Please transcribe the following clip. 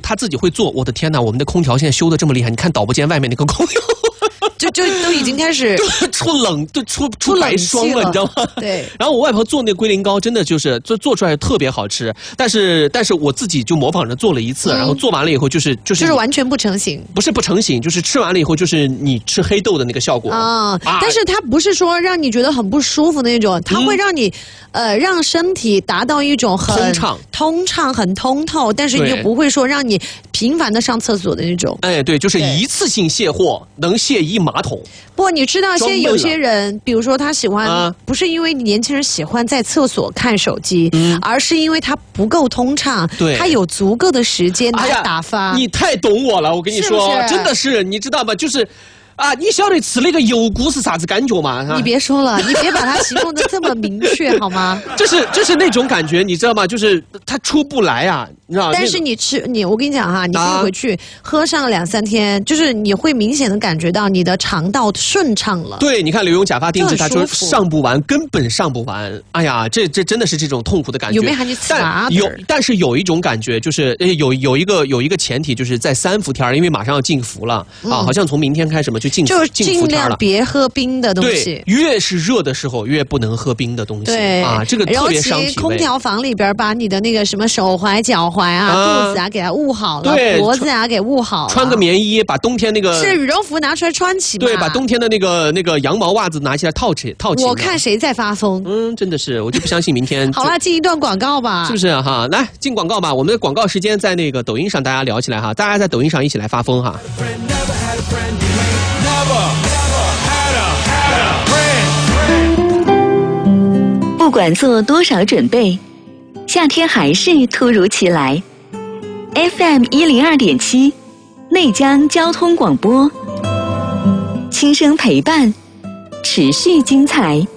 他自己会做。我的天哪，我们的空调现在修的这么厉害，你看导播间外面那个空调。 就都已经开始出白霜了，你知道吗？ 对。 然后我外婆做那个龟苓膏，真的就是做出来特别好吃，但是我自己就模仿着做了一次，然后做完了以后就是完全不成型， 不是不成型，就是吃完了以后就是你吃黑豆的那个效果啊。但是它不是说让你觉得很不舒服那种，它会让你让身体达到一种很通畅、很通透，但是你又不会说让你频繁的上厕所的那种。 哎，对，就是一次性卸货，能卸一马桶。 不，你知道现在有些人，比如说他喜欢，不是因为年轻人喜欢在厕所看手机，而是因为他不够通畅，他有足够的时间来打发。 你太懂我了，我跟你说，真的是，你知道吗？就是。你晓得吃那个油菇是啥子感觉吗？ 你别说了，你别把它形容的这么明确好吗？ 就是那种感觉，你知道吗？就是它出不来啊，你知道吗？ 但是我跟你讲哈，你可以回去喝上2-3天，就是你会明显的感觉到你的肠道顺畅了。 对，你看刘墉假发定制，他说上不完，根本上不完。哎呀，这真的是这种痛苦的感觉。 有没有喊你擦？ 但是有一种感觉，就是有一个前提，就是在3伏天，因为马上要进伏了啊，好像从明天开始嘛。 就尽量别喝冰的东西。 对，越是热的时候，越不能喝冰的东西。 对啊， 这个特别伤脾胃。 尤其空调房里边，把你的那个什么手踝、脚踝啊、肚子啊给它捂好了，脖子啊给捂好了。 穿个棉衣，把冬天那个是羽绒服拿出来穿起。 对，把冬天的那个羊毛袜子拿起来套起。 我看谁在发疯？ 真的是，我就不相信明天。 好了，进一段广告吧， 是不是哈？来进广告吧，我们的广告时间在那个抖音上，大家聊起来哈，大家在抖音上一起来发疯哈。 不管做多少准备，夏天还是突如其来。FM 102.7，内江交通广播，轻声陪伴，持续精彩。